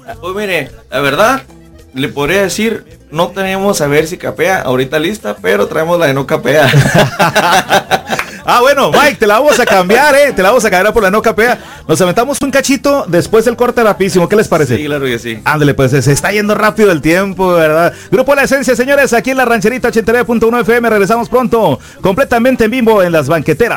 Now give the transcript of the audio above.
Pues mire, la verdad, le podría decir, no tenemos a ver si capea ahorita lista, pero traemos la de no capea. Bueno, Mike, te la vamos a cambiar, te la vamos a cambiar por la no capea. Nos aventamos un cachito después del corte rapidísimo, ¿qué les parece? Sí, claro que sí. Ándale, pues se está yendo rápido el tiempo, ¿verdad? Grupo La Esencia, señores, aquí en la Rancherita 89.1 FM, regresamos pronto, completamente en vivo en Las Banqueteras.